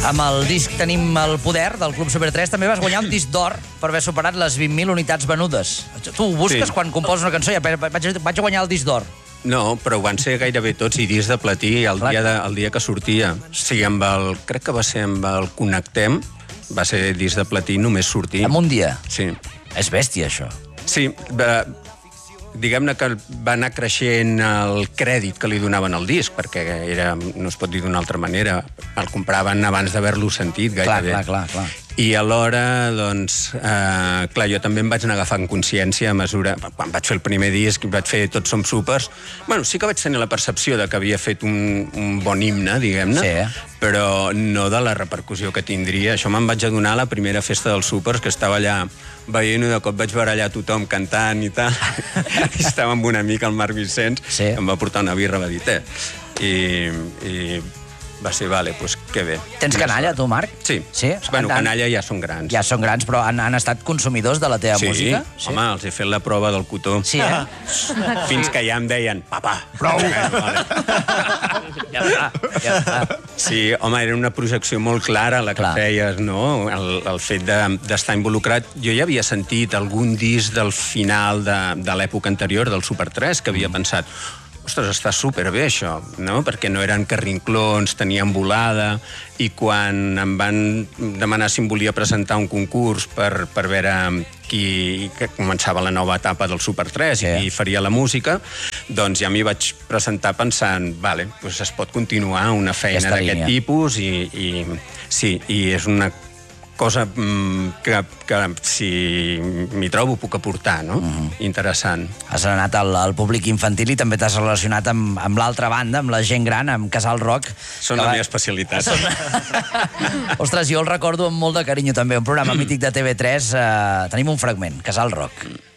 Amb el disc Tenim el poder, del Club Super 3, també vas guanyar un disc d'or per haver superat les 20.000 unitats venudes. Tu ho busques quan composes una cançó, ja vaig guanyar el disc d'or. No, però van ser gairebé tots i discs de platí el dia que sortia. Sí, crec que va ser amb el Connectem, va ser disc de platí, només sortir. En un dia? Sí. És bèstia, això. Sí, diguem-ne que va anar creixent el crèdit que li donaven al disc, perquè no es pot dir d'una altra manera, el compraven abans d'haver-lo sentit, gairebé. Clar. I alhora, doncs, clar, jo també em vaig anar agafant consciència a mesura... Quan vaig fer el primer disc i vaig fer Tots som súpers, bueno, sí que vaig tenir la percepció de que havia fet un bon himne, diguem-ne, però no de la repercussió que tindria. Això me'n vaig adonar a la primera festa dels súpers, que estava allà veient i de cop vaig barallar tothom cantant i tal. I estava amb un amic, el Marc Vicenç, que em va portar una birra, va dir, i va ser, vale, doncs que bé. Tens canalla, tu, Marc? Sí. Bueno, canalla ja són grans. Ja són grans, però han estat consumidors de la teva música? Sí, home, els he fet la prova del cotó. Sí, Fins que ja em deien, papa, prou! Ja està. Sí, home, era una projecció molt clara la que feies, no? El fet d'estar involucrat. Jo ja havia sentit algun disc del final de l'època anterior, del Super 3, que havia pensat, ostres, està superbé això, no? Perquè no eren carrinclons, tenien volada, i quan em van demanar si em volia presentar un concurs per veure qui començava la nova etapa del Super 3 i qui faria la música, doncs ja m'hi vaig presentar pensant, vale, doncs es pot continuar una feina d'aquest tipus i és una cosa que si m'hi trobo puc aportar, no? Interessant. Has anat al públic infantil i també t'has relacionat amb l'altra banda, amb la gent gran, amb Casal Rock. Són la meva especialitat. Ostres, jo el recordo amb molt de carinyo també, un programa mític de TV3. Tenim un fragment, Casal Rock.